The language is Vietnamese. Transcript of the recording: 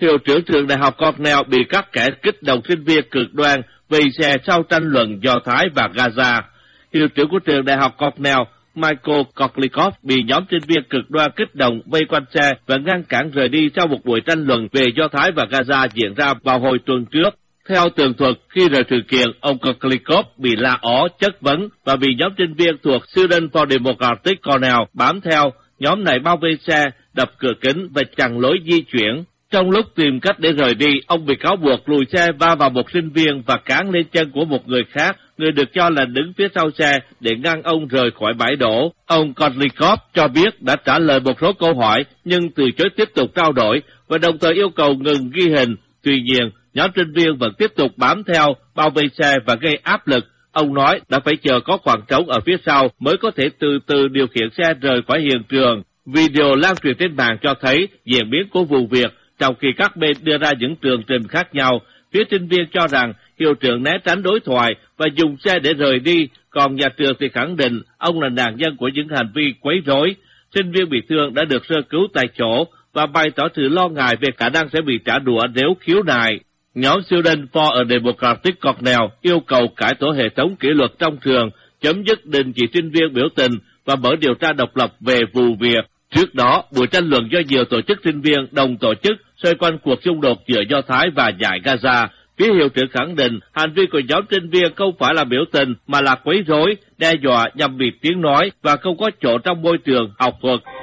Hiệu trưởng trường đại học Cornell bị các kẻ kích động sinh viên cực đoan vây xe sau tranh luận Do Thái và Gaza. Hiệu trưởng của trường đại học Cornell, Michael Korlikov, bị nhóm sinh viên cực đoan kích động vây quanh xe và ngăn cản rời đi sau một buổi tranh luận về Do Thái và Gaza diễn ra vào hồi tuần trước. Theo tường thuật, khi rời sự kiện, ông Korlikov bị la ó, chất vấn và bị nhóm sinh viên thuộc Student for Democratic Cornell bám theo. Nhóm này bao vây xe, đập cửa kính và chặn lối di chuyển. Trong lúc tìm cách để rời đi, ông bị cáo buộc lùi xe va vào một sinh viên và cán lên chân của một người khác, người được cho là đứng phía sau xe để ngăn ông rời khỏi bãi đổ. Ông Korlikov cho biết đã trả lời một số câu hỏi nhưng từ chối tiếp tục trao đổi và đồng thời yêu cầu ngừng ghi hình. Tuy nhiên, nhóm sinh viên vẫn tiếp tục bám theo, bao vây xe và gây áp lực. Ông nói đã phải chờ có khoảng trống ở phía sau mới có thể từ từ điều khiển xe rời khỏi hiện trường. Video lan truyền trên mạng cho thấy diễn biến của vụ việc, trong khi các bên đưa ra những tường trình khác nhau. Phía sinh viên cho rằng hiệu trưởng né tránh đối thoại và dùng xe để rời đi, còn nhà trường thì khẳng định ông là nạn nhân của những hành vi quấy rối. Sinh viên bị thương đã được sơ cứu tại chỗ và bày tỏ sự lo ngại về khả năng sẽ bị trả đũa nếu khiếu nại. Nhóm Student for a Democratic Cornell yêu cầu cải tổ hệ thống kỷ luật trong trường, chấm dứt đình chỉ sinh viên biểu tình và mở điều tra độc lập về vụ việc. Trước đó, buổi tranh luận do nhiều tổ chức sinh viên đồng tổ chức xoay quanh cuộc xung đột giữa Do Thái và Dải Gaza. Phía hiệu trưởng khẳng định hành vi của nhóm sinh viên không phải là biểu tình mà là quấy rối, đe dọa nhằm bịt tiếng nói và không có chỗ trong môi trường học thuật.